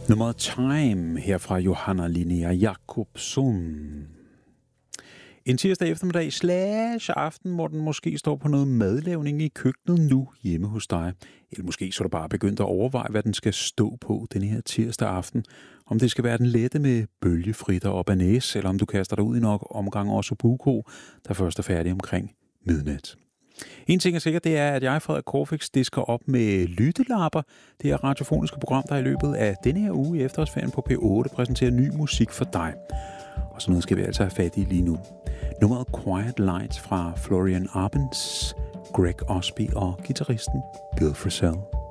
Nummeret Time her fra Johanna Linnea Jacobsson. En tirsdag eftermiddag / aften, hvor den måske står på noget madlavning i køkkenet nu hjemme hos dig. Eller måske så er du bare begyndt at overveje, hvad den skal stå på den her tirsdag aften. Om det skal være den lette med bølgefritter og banæs, eller om du kaster dig ud i nok omgang ossobuco, der først er færdig omkring midnat. En ting er sikkert, det er, at jeg, Frederik Corfix, disker op med lyttelapper. Det er radiofoniske program, der i løbet af denne her uge i efterårsferien på P8 præsenterer ny musik for dig. Og sådan noget skal vi altså have fat i lige nu. Nummeret Quiet Lights fra Florian Arbenz, Greg Osby og guitaristen Bill Frisell.